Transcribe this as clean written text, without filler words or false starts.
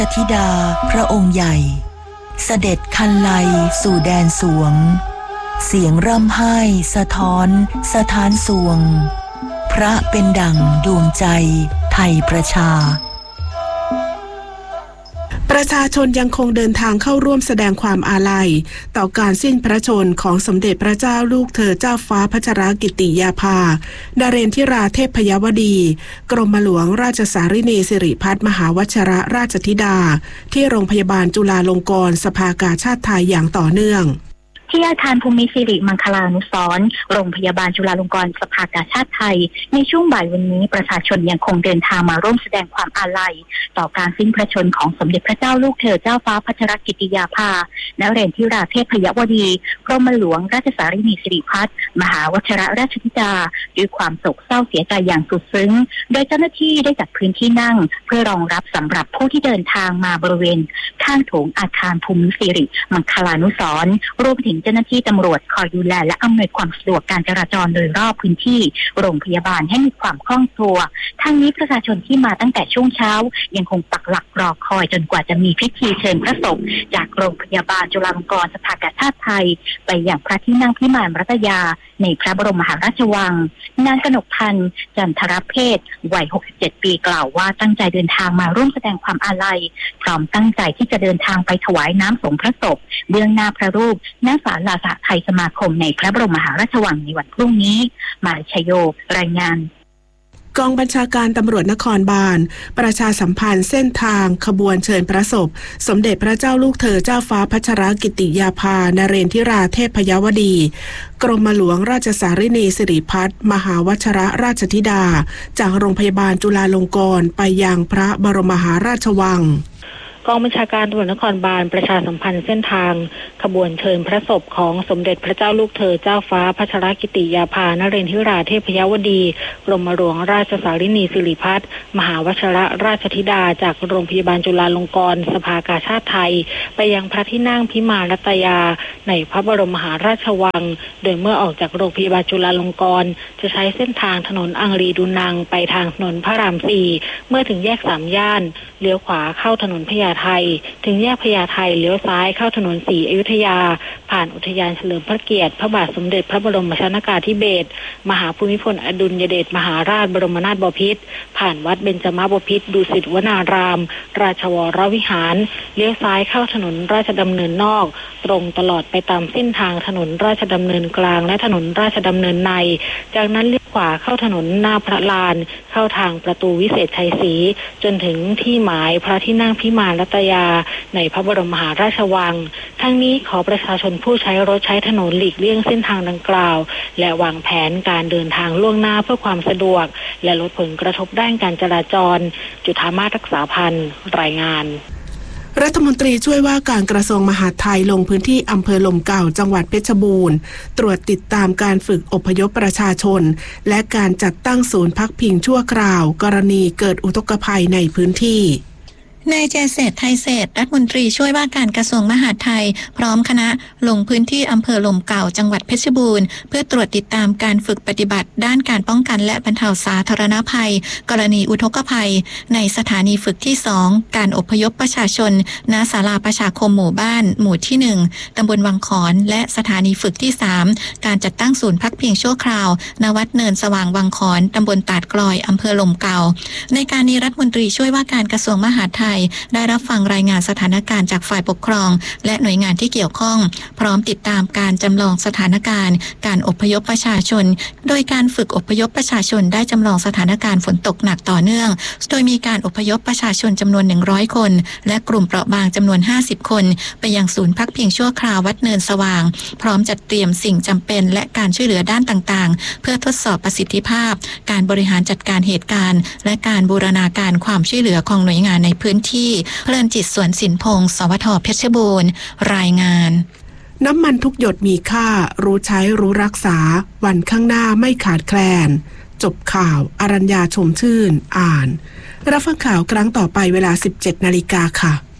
ธิดาพระองค์ใหญ่เสด็จคันไลสู่แดนสวงเสียงร่ำไห้สะท้อนสถานสวงพระเป็นดั่งดวงใจไทยประชาประชาชนยังคงเดินทางเข้าร่วมแสดงความอาลัยต่อการสิ้นพระชนม์ของสมเด็จพระเจ้าลูกเธอเจ้าฟ้าพัชรกิติยาภานเรนทิราเทพยวดีกรมหลวงราชสารินีสิริพัฒมหาวชิรราชธิดาที่โรงพยาบาลจุฬาลงกรณ์สภากาชาดไทยอย่างต่อเนื่องที่อาคารภูมิสิริมังคลานุสรณ์โรงพยาบาลจุฬาลงกรณ์สภากาชาดไทยในช่วงบ่ายวันนี้ประชาชนยังคงเดินทางมาร่วมแสดงความอาลัยต่อการสิ้นพระชนม์ของสมเด็จพระเจ้าลูกเธอเจ้าฟ้าพัชรกิติยาภานเรนทิราเทพยวดีกรมหลวงราชสารินีสิริพัฒมหาวชิรราชธิดาด้วยความโศกเศร้าเสียใจอย่างสุดซึ้งโดยเจ้าหน้าที่ได้จัดพื้นที่นั่งเพื่อรองรับสำหรับผู้ที่เดินทางมาบริเวณข้างโถงอาคารภูมิสิริมังคลานุสรณ์รวมถึงเจ้าหน้าที่ตำรวจคอยดูแลและอำนวยความสะดวกการจราจรโดยรอบพื้นที่โรงพยาบาลให้มีความคล่องตัวทั้งนี้ประชาชนที่มาตั้งแต่ช่วงเช้ายังคงปักหลักรอคอยจนกว่าจะมีพิธีเชิญพระศพจากโรงพยาบาลจุฬาลงกรณ์สภากาชาดไทยไปยังพระที่นั่งพิมานรัตยาในพระบรมมหาราชวังนางกนกพันธ์จันทรเพศวัย67ปีกล่าวว่าตั้งใจเดินทางมาร่วมแสดงความอาลัยพร้อมตั้งใจที่จะเดินทางไปถวายน้ำสงพระศพเบื้องหน้าพระรูปณศาลาสหไทยสมาคมในพระบรมมหาราชวังในวันพรุ่งนี้มาชโยรายงานกองบัญชาการตำรวจนครบาลประชาสัมพันธ์เส้นทางขบวนเชิญพระศพสมเด็จพระเจ้าลูกเธอเจ้าฟ้าพัชรกิติยาภานเรนทิราเทพยวดีกรมหลวงราชสารินีสิริพัฒมหาวชิรราชธิดาจากโรงพยาบาลจุฬาลงกรณ์ไปยังพระบรมมหาราชวังกองบัญชาการตำรวจนครบาลประชาสัมพันธ์เส้นทางขบวนเชิญพระศพของสมเด็จพระเจ้าลูกเธอเจ้าฟ้าพัชรกิติยาภานเรนทิราเทพยวดีกรมหลวงราชสารินีสิริพัฒมหาวชิรราชธิดาจากโรงพยาบาลจุฬาลงกรณ์สภากาชาดไทยไปยังพระที่นั่งพิมานรัตยาในพระบรมมหาราชวังโดยเมื่อออกจากโรงพยาบาลจุฬาลงกรณ์จะใช้เส้นทางถนนอังรีดูนังไปทางถนนพระราม 4เมื่อถึงแยก3ย่านเลี้ยวขวาเข้าถนนพญาไทถึงแยกพญาไทเลี้ยวซ้ายเข้าถนนศรีอยุธยาผ่านอุทยานเฉลิมพระเกียรติพระบาทสมเด็จพระบรมชนกาธิเบศรมหาภูมิพลอดุลยเดชมหาราชบรมนาถบพิตรผ่านวัดเบญจมบพิตรดุสิตวนารามราชวรวิหารเลี้ยวซ้ายเข้าถนนราชดำเนินนอกตรงตลอดไปตามเส้นทางถนนราชดำเนินกลางและถนนราชดำเนินในจากนั้นเลี้ยวขวาเข้าถนนหน้าพระลานเข้าทางประตูวิเศษชัยศรีจนถึงที่หมายพระที่นั่งพิมานรัตยาในพระบรมมหาราชวังทั้งนี้ขอประชาชนผู้ใช้รถใช้ถนนหลีกเลี่ยงเส้นทางดังกล่าวและวางแผนการเดินทางล่วงหน้าเพื่อความสะดวกและลดผลกระทบด้านการจราจรจุฑามาศรักษาพันธ์รายงานรัฐมนตรีช่วยว่าการกระทรวงมหาดไทยลงพื้นที่อำเภอลมเก่าจังหวัดเพชรบูรณ์ตรวจติดตามการฝึกอพยพประชาชนและการจัดตั้งศูนย์พักพิงชั่วคราวกรณีเกิดอุทกภัยในพื้นที่นายเจษฎไทยเศรษฐ์รัฐมนตรีช่วยว่าการกระทรวงมหาดไทยพร้อมคณะลงพื้นที่อำเภอลมเก่าจังหวัดเพชรบูรณ์เพื่อตรวจติดตามการฝึกปฏิบัติด้านการป้องกันและบรรเทาสาธารณภัยกรณีอุทกภัยในสถานีฝึกที่2การอพยพประชาชนณศาลาประชาคมหมู่บ้านหมู่ที่1ตำบลวังขอนและสถานีฝึกที่3การจัดตั้งศูนย์พักพิงชั่วคราวณวัดเนินสว่างวังขอนตำบลตาดกลอยอำเภอลมเก่าในการนี้รัฐมนตรีช่วยว่าการกระทรวงมหาดไทยได้รับฟังรายงานสถานการณ์จากฝ่ายปกครองและหน่วยงานที่เกี่ยวข้องพร้อมติดตามการจำลองสถานการณ์การอพยพประชาชนโดยการฝึกอพยพประชาชนได้จำลองสถานการณ์ฝนตกหนักต่อเนื่องโดยมีการอพยพประชาชนจำนวน100คนและกลุ่มเปราะบางจำนวน50คนไปยังศูนย์พักพิงชั่วคราววัดเนินสว่างพร้อมจัดเตรียมสิ่งจำเป็นและการช่วยเหลือด้านต่างๆเพื่อทดสอบประสิทธิภาพการบริหารจัดการเหตุการณ์และการบูรณาการความช่วยเหลือของหน่วยงานในพื้นที่เพลินจิตสวนสินพงศ์สวทเพชรบูรณ์รายงานน้ำมันทุกหยดมีค่ารู้ใช้รู้รักษาวันข้างหน้าไม่ขาดแคลนจบข่าวอรัญญาชมชื่นอ่านรับฟังข่าวครั้งต่อไปเวลา 17 นาฬิกาค่ะ